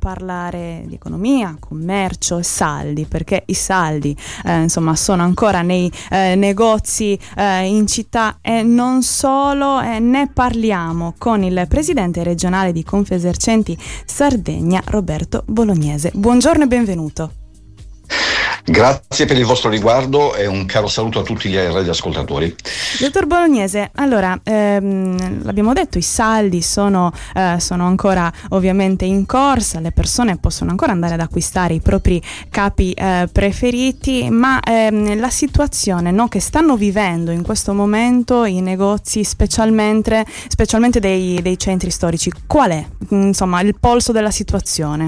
parlare di economia, commercio e saldi, perché i saldi sono ancora nei negozi in città e non solo. Ne parliamo con il presidente regionale di Confesercenti Sardegna, Roberto Bolognese. Buongiorno e benvenuto. Grazie per il vostro riguardo e un caro saluto a tutti gli radioascoltatori. Dottor Bolognese, allora l'abbiamo detto, i saldi sono ancora ovviamente in corsa, le persone possono ancora andare ad acquistare i propri capi preferiti, ma la situazione, no, che stanno vivendo in questo momento i negozi, specialmente dei centri storici, qual è insomma il polso della situazione?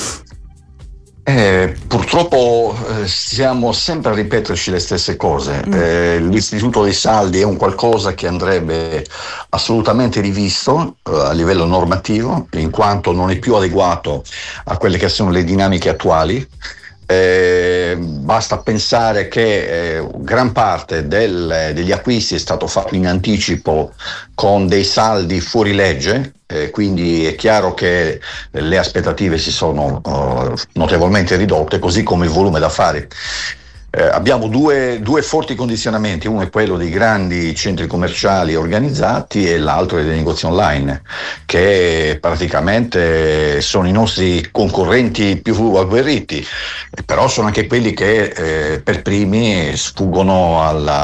Purtroppo stiamo sempre a ripeterci le stesse cose. L'istituto dei saldi è un qualcosa che andrebbe assolutamente rivisto a livello normativo, in quanto non è più adeguato a quelle che sono le dinamiche attuali. Basta pensare che gran parte degli acquisti è stato fatto in anticipo con dei saldi fuori legge, quindi è chiaro che le aspettative si sono notevolmente ridotte, così come il volume d'affari. Abbiamo due forti condizionamenti, uno è quello dei grandi centri commerciali organizzati e l'altro è dei negozi online, che praticamente sono i nostri concorrenti più agguerriti, però sono anche quelli che per primi sfuggono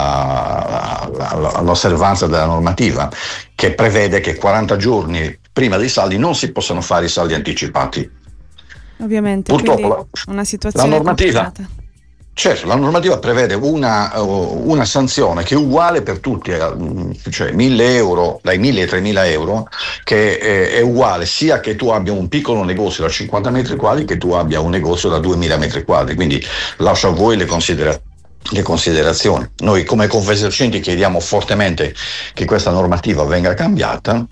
all'osservanza della normativa, che prevede che 40 giorni prima dei saldi non si possano fare i saldi anticipati. Ovviamente, purtroppo una situazione la normativa complicata. Certo, la normativa prevede una sanzione che è uguale per tutti, cioè 1.000 euro, dai 1.000 ai 3.000 euro, che è uguale sia che tu abbia un piccolo negozio da 50 metri quadri che tu abbia un negozio da 2.000 metri quadri, quindi lascio a voi le considerazioni. Noi come Confesercenti chiediamo fortemente che questa normativa venga cambiata.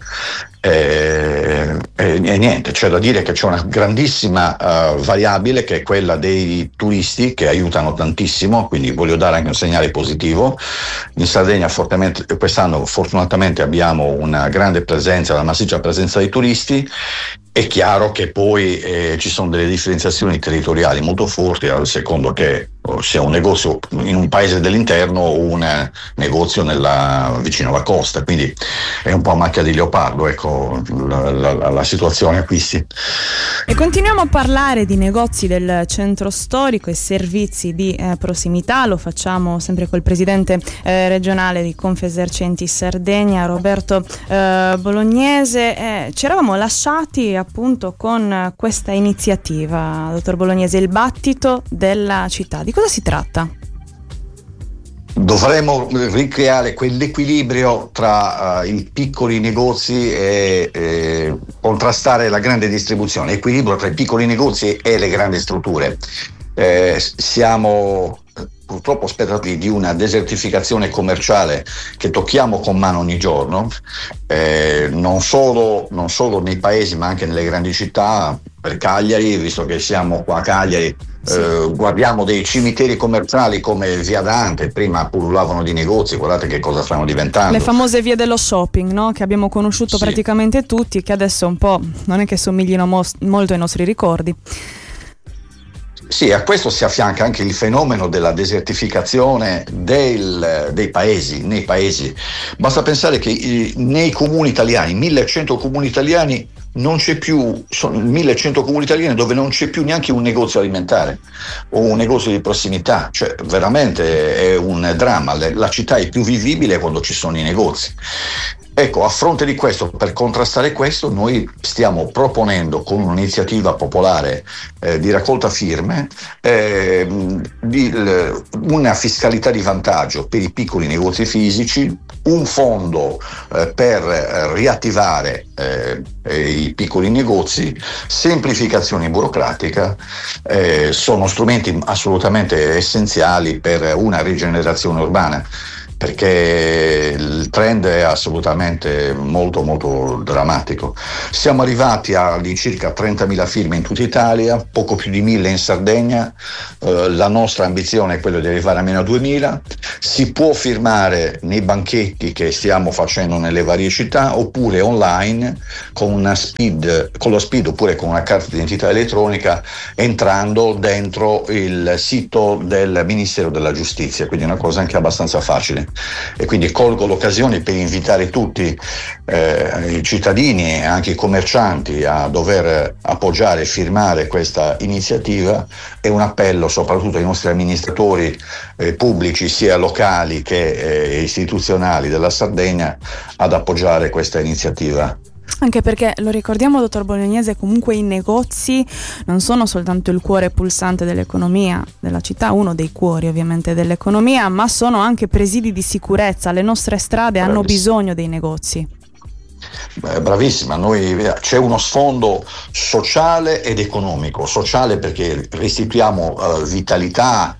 E niente, c'è da dire che c'è una grandissima variabile, che è quella dei turisti, che aiutano tantissimo, quindi voglio dare anche un segnale positivo. In Sardegna quest'anno fortunatamente abbiamo una grande presenza, una massiccia presenza di turisti. È chiaro che poi ci sono delle differenziazioni territoriali molto forti, al secondo che sia un negozio in un paese dell'interno o un negozio vicino alla costa, quindi è un po' a macchia di leopardo, ecco, la situazione acquisti. E continuiamo a parlare di negozi del centro storico e servizi di prossimità. Lo facciamo sempre col presidente regionale di Confesercenti Sardegna, Roberto Bolognese. Ci eravamo lasciati appunto con questa iniziativa, dottor Bolognese, il battito della città. Di cosa si tratta? Dovremmo ricreare quell'equilibrio tra i piccoli negozi e contrastare la grande distribuzione, equilibrio tra i piccoli negozi e le grandi strutture. Siamo purtroppo spettatori di una desertificazione commerciale che tocchiamo con mano ogni giorno, non solo nei paesi ma anche nelle grandi città. Per Cagliari, visto che siamo qua a Cagliari, guardiamo dei cimiteri commerciali come Via Dante, prima pullulavano di negozi, guardate che cosa stanno diventando. Le famose vie dello shopping, no? Che abbiamo conosciuto praticamente tutti, che adesso un po' non è che somiglino molto ai nostri ricordi. Sì, a questo si affianca anche il fenomeno della desertificazione nei paesi. Basta pensare che nei comuni italiani, 1100 comuni italiani, non c'è più, sono 1100 comuni italiani dove non c'è più neanche un negozio alimentare o un negozio di prossimità, cioè veramente è un dramma. La città è più vivibile quando ci sono i negozi. Ecco, a fronte di questo, per contrastare questo, noi stiamo proponendo con un'iniziativa popolare di raccolta firme una fiscalità di vantaggio per i piccoli negozi fisici, un fondo per riattivare i piccoli negozi, semplificazione burocratica, sono strumenti assolutamente essenziali per una rigenerazione urbana. perché il trend è assolutamente molto molto drammatico. Siamo arrivati all'incirca 30.000 firme in tutta Italia, poco più di 1.000 in Sardegna. La nostra ambizione è quella di arrivare a meno 2.000. Si può firmare nei banchetti che stiamo facendo nelle varie città, oppure online con lo SPID oppure con una carta d'identità elettronica, entrando dentro il sito del Ministero della Giustizia, quindi è una cosa anche abbastanza facile. E quindi colgo l'occasione per invitare tutti i cittadini e anche i commercianti a dover appoggiare e firmare questa iniziativa, e un appello soprattutto ai nostri amministratori pubblici, sia locali che istituzionali della Sardegna, ad appoggiare questa iniziativa. Anche perché, lo ricordiamo, dottor Bolognese, comunque i negozi non sono soltanto il cuore pulsante dell'economia della città, uno dei cuori ovviamente dell'economia, ma sono anche presidi di sicurezza. Le nostre strade hanno bisogno dei negozi. Bravissima, c'è uno sfondo sociale ed economico. Sociale perché restituiamo vitalità,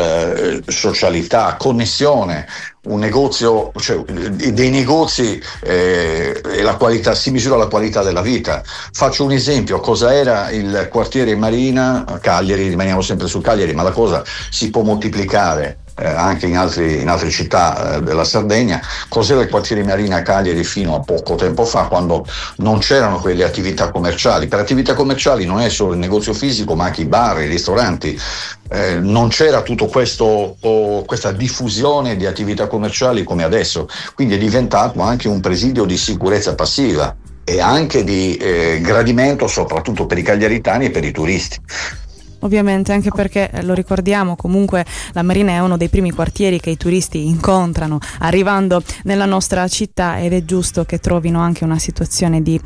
socialità, connessione. Un negozio, cioè dei negozi, e la qualità si misura la qualità della vita. Faccio un esempio: cosa era il quartiere Marina a Cagliari, rimaniamo sempre su Cagliari, ma la cosa si può moltiplicare anche in altre città della Sardegna. Cos'era il quartiere Marina a Cagliari fino a poco tempo fa, quando non c'erano quelle attività commerciali? Per attività commerciali non è solo il negozio fisico, ma anche i bar, i ristoranti. Non c'era tutto questa diffusione di attività commerciali come adesso, quindi è diventato anche un presidio di sicurezza passiva e anche di gradimento, soprattutto per i cagliaritani e per i turisti. Ovviamente, anche perché, lo ricordiamo, comunque la Marina è uno dei primi quartieri che i turisti incontrano arrivando nella nostra città, ed è giusto che trovino anche una situazione di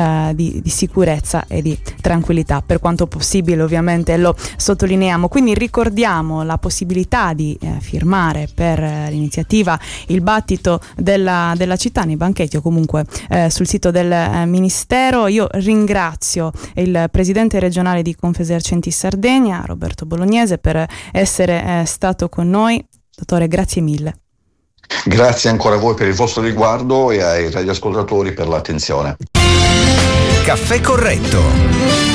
sicurezza e di tranquillità, per quanto possibile, ovviamente lo sottolineiamo. Quindi ricordiamo la possibilità di firmare per l'iniziativa il battito della città nei banchetti o comunque sul sito del Ministero. Io ringrazio il presidente regionale di Confesercenti Sardegna, Roberto Bolognese, per essere stato con noi. Dottore, grazie mille. Grazie ancora a voi per il vostro riguardo e ai radioascoltatori per l'attenzione. Caffè Corretto.